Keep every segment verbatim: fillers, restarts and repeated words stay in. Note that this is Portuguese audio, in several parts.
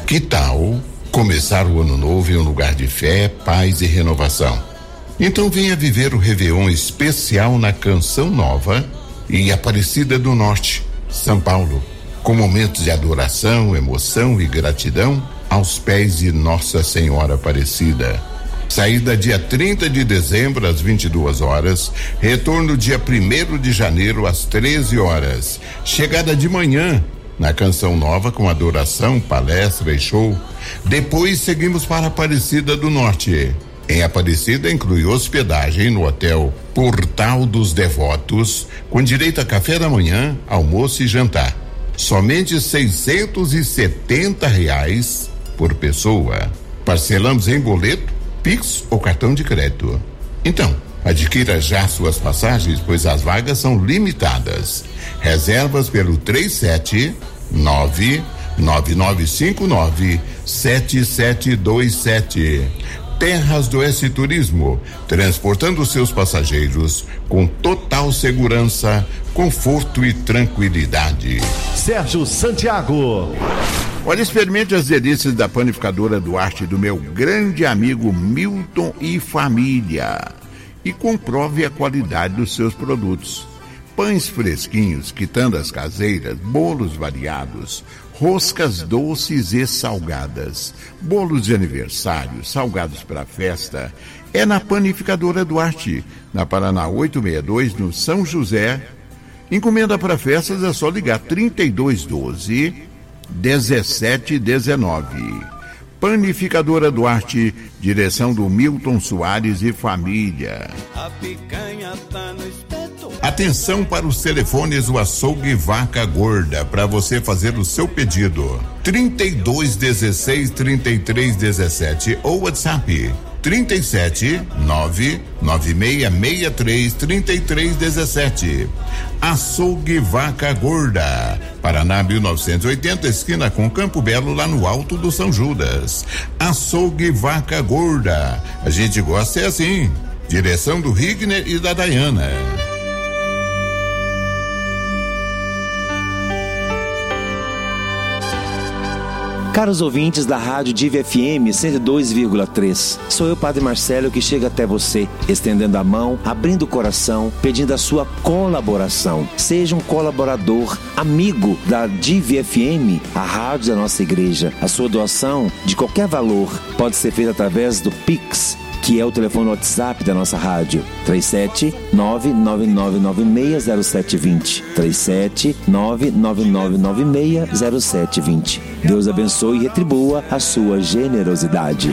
Que tal começar o ano novo em um lugar de fé, paz e renovação? Então venha viver o Réveillon especial na Canção Nova e Aparecida do Norte, São Paulo, com momentos de adoração, emoção e gratidão aos pés de Nossa Senhora Aparecida. Saída dia trinta de dezembro às vinte e duas horas, retorno dia primeiro de janeiro às treze horas. Chegada de manhã na Canção Nova com adoração, palestra e show. Depois seguimos para Aparecida do Norte. Em Aparecida inclui hospedagem no hotel Portal dos Devotos, com direito a café da manhã, almoço e jantar. Somente seiscentos e setenta reais por pessoa. Parcelamos em boleto, Pix ou cartão de crédito. Então, adquira já suas passagens, pois as vagas são limitadas. Reservas pelo três sete nove nove nove cinco nove sete sete dois sete. Terras do S Turismo, transportando seus passageiros com total segurança, conforto e tranquilidade. Sérgio Santiago. Olha, experimente as delícias da panificadora Duarte do meu grande amigo Milton e família e comprove a qualidade dos seus produtos. Pães fresquinhos, quitandas caseiras, bolos variados, roscas doces e salgadas, bolos de aniversário, salgados para festa. É na Panificadora Duarte, na Paraná oitocentos e sessenta e dois, no São José. Encomenda para festas é só ligar trinta e dois doze, dezessete dezenove. Panificadora Duarte, direção do Milton Soares e família. A picanha tá no espeto. Atenção para os telefones do Açougue Vaca Gorda para você fazer o seu pedido. trinta e dois dezesseis, trinta e três dezessete ou WhatsApp trinta e sete nove nove seis seis três trinta e três dezessete. Açougue Vaca Gorda, Paraná mil novecentos e oitenta, esquina com Campo Belo, lá no Alto do São Judas. Açougue Vaca Gorda, a gente gosta é assim. Direção do Rigner e da Dayana. Caros ouvintes da Rádio Diva F M cento e dois vírgula três, sou eu, Padre Marcelo, que chega até você, estendendo a mão, abrindo o coração, pedindo a sua colaboração. Seja um colaborador, amigo da Diva F M, a rádio da nossa igreja. A sua doação, de qualquer valor, pode ser feita através do Pix, que é o telefone WhatsApp da nossa rádio, três sete nove nove nove nove seis zero sete dois zero, três sete nove nove nove nove seis zero sete dois zero. Deus abençoe e retribua a sua generosidade.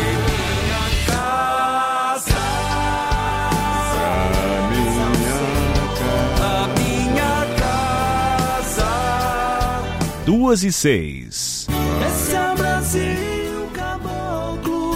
Duas e seis. Esse é o Brasil, caboclo.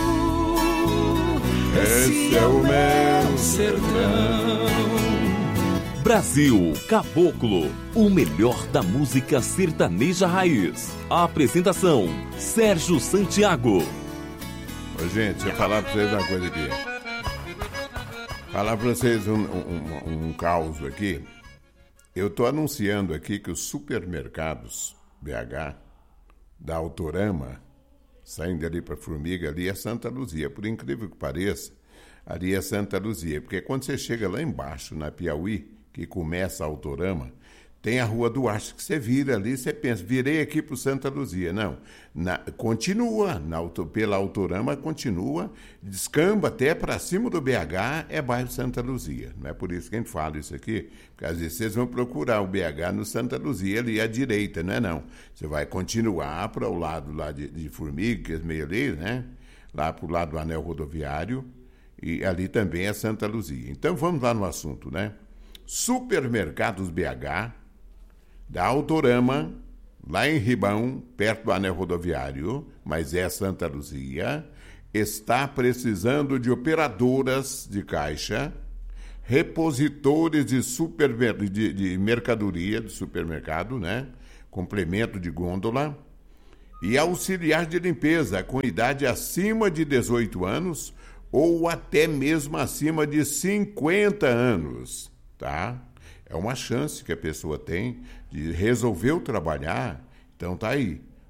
Esse é o meu sertão. Brasil Caboclo, o melhor da música sertaneja raiz. A apresentação, Sérgio Santiago. Ô, gente, deixa eu falar pra vocês uma coisa aqui. Falar pra vocês um, um, um, um caos aqui. Eu tô anunciando aqui que os supermercados B H da Autorama, saindo ali pra Formiga, ali é Santa Luzia. Por incrível que pareça, ali é Santa Luzia. Porque quando você chega lá embaixo, na Piauí, que começa a Autorama, tem a Rua Duarte, que você vira ali, você pensa, virei aqui para o Santa Luzia. Não, na, continua, na, pela Autorama continua, descamba até para cima do B H, é bairro Santa Luzia. Não é por isso que a gente fala isso aqui, porque às vezes vocês vão procurar o B H no Santa Luzia, ali à direita, não é não. Você vai continuar para o lado lá de, de Formiga, que é meio ali, né? Lá para o lado do anel rodoviário, e ali também é Santa Luzia. Então vamos lá no assunto, né? Supermercados B H, da Autorama, lá em Ribão, perto do anel rodoviário, mas é Santa Luzia, está precisando de operadoras de caixa, repositores de, supermer... de, de mercadoria, de supermercado, né? Complemento de gôndola, e auxiliar de limpeza com idade acima de dezoito anos ou até mesmo acima de cinquenta anos. Tá? É uma chance que a pessoa tem de resolver trabalhar, então tá aí.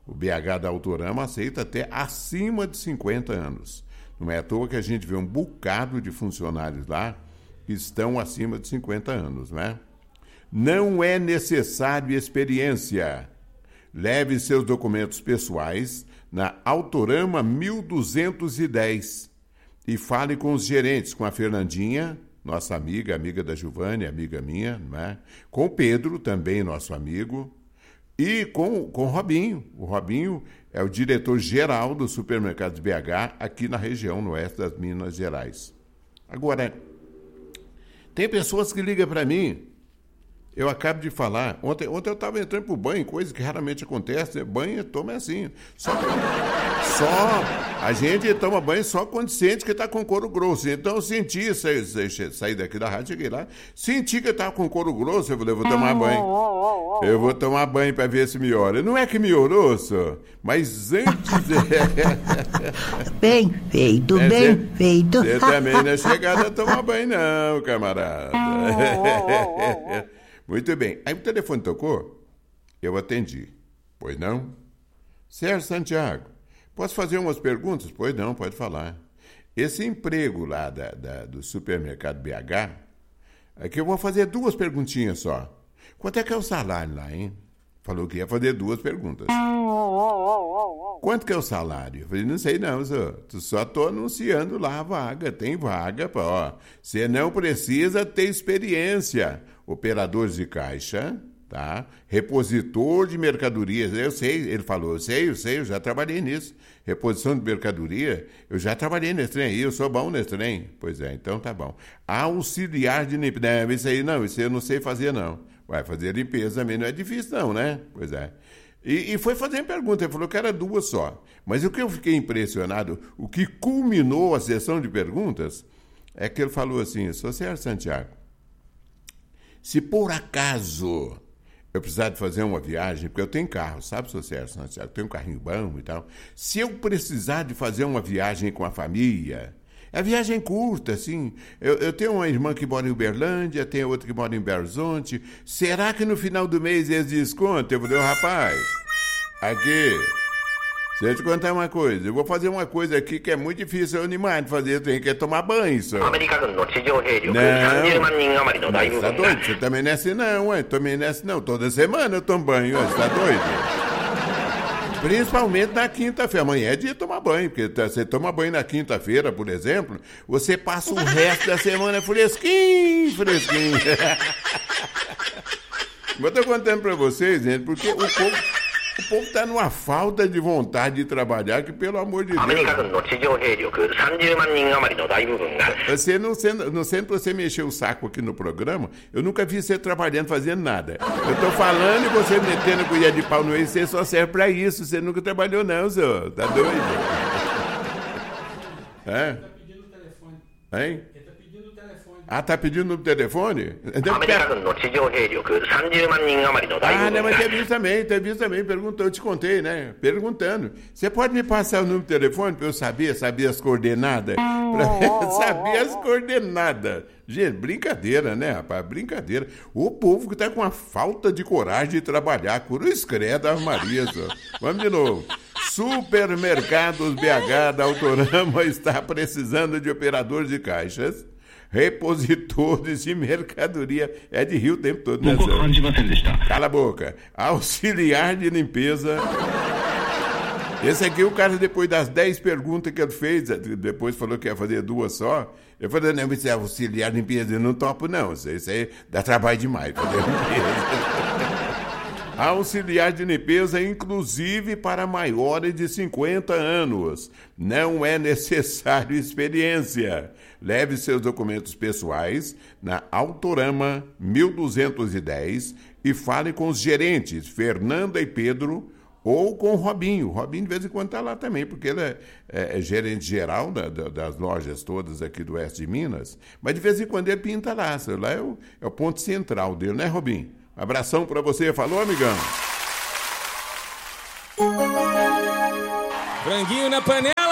O B H da Autorama aceita até acima de cinquenta anos. Não é à toa que a gente vê um bocado de funcionários lá que estão acima de cinquenta anos, né? Não é necessário experiência. Leve seus documentos pessoais na Autorama mil duzentos e dez e fale com os gerentes, com a Fernandinha, nossa amiga, amiga da Giovânia, amiga minha, né? Com o Pedro, também nosso amigo, e com, com o Robinho. O Robinho é o diretor-geral do Supermercados B H aqui na região, no oeste das Minas Gerais. Agora, tem pessoas que ligam para mim, eu acabo de falar, ontem, ontem eu estava entrando pro banho, coisa que raramente acontece, né? Banho toma assim, só, só, a gente toma banho só quando sente que está com couro grosso. Então eu senti, saí, saí daqui da rádio, cheguei lá, senti que estava com couro grosso, eu falei, eu vou tomar banho, eu vou tomar banho para ver se melhora. Não é que melhorou, só, mas antes... Bem feito, é, bem cê, feito. Você também não é chegada a tomar banho não, camarada. Muito bem. Aí o telefone tocou, eu atendi. Pois não? Sérgio Santiago, posso fazer umas perguntas? Pois não, pode falar. Esse emprego lá da, da, do supermercado B H, aqui eu vou fazer duas perguntinhas só. Quanto é que é o salário lá, hein? Falou que ia fazer duas perguntas. Quanto que é o salário? Eu falei, não sei não, só, só tô anunciando lá a vaga. Tem vaga, pô, ó. Você não precisa ter experiência. Operadores de caixa, tá? Repositor de mercadorias, eu sei, ele falou, eu sei, eu sei, eu já trabalhei nisso. Reposição de mercadoria, eu já trabalhei nesse trem aí, eu sou bom nesse trem. Pois é, então tá bom. Auxiliar de limpeza, não, isso aí não, isso eu não sei fazer não. Vai fazer limpeza também, não é difícil não, né? Pois é. E, e foi fazendo pergunta, ele falou que era duas só. Mas o que eu fiquei impressionado, o que culminou a sessão de perguntas, é que ele falou assim, sou Sérgio Santiago, se por acaso eu precisar de fazer uma viagem, porque eu tenho carro, sabe, seu Sérgio Santiago, eu tenho um carrinho bom e tal, se eu precisar de fazer uma viagem com a família, a viagem curta, assim, eu, eu tenho uma irmã que mora em Uberlândia, tenho outra que mora em Belo Horizonte, será que no final do mês eles descontam? Eu falei, rapaz, aqui... Deixa eu te contar uma coisa. Eu vou fazer uma coisa aqui que é muito difícil eu animar de fazer. Eu tenho que tomar banho, só. Não, você tá doido? Você também não é assim não, ué. Também não é assim não. Toda semana eu tomo banho, ué. Você tá doido? Principalmente na quinta-feira. Amanhã é dia de tomar banho, porque você toma banho na quinta-feira, por exemplo, você passa o resto da semana fresquinho, fresquinho. Mas eu tô contando pra vocês, gente, porque o povo... O povo está numa falta de vontade de trabalhar que, pelo amor de Deus... Você não sendo, não sendo pra você mexer o saco aqui no programa, eu nunca vi você trabalhando, fazendo nada. Eu tô falando e você metendo colher de pau no ex, você só serve pra isso. Você nunca trabalhou não, senhor. Tá doido? É? Ele tá pedindo o telefone. Hein? Ele tá pedindo o telefone. Ah, tá pedindo no telefone? Então, ah, não, mas teve isso também, teve isso também, perguntou, eu te contei, né? Perguntando. Você pode me passar o número do telefone para eu saber, saber as coordenadas? Pra saber as coordenadas. Gente, brincadeira, né, rapaz? Brincadeira. O povo que tá com a falta de coragem de trabalhar, cruz credo, Ave Maria, só. Vamos de novo. Supermercados B H da Autorama está precisando de operadores de caixas, repositores de mercadoria, é de rio o tempo todo, né? Cala a boca. Auxiliar de limpeza. Esse aqui, o cara, depois das dez perguntas que ele fez, depois falou que ia fazer duas só, eu falei, não, mas é auxiliar de limpeza, eu não topo não, isso aí dá trabalho demais fazer limpeza. Auxiliar de limpeza, inclusive para maiores de cinquenta anos. Não é necessário experiência. Leve seus documentos pessoais na Autorama mil duzentos e dez e fale com os gerentes Fernanda e Pedro ou com o Robinho. O Robinho de vez em quando está lá também, porque ele é, é, é gerente geral da, da, das lojas todas aqui do oeste de Minas, mas de vez em quando ele pinta lá. Lá é o, é o ponto central dele, né, Robinho? Um abração pra você. Falou, amigão. Franguinho na panela.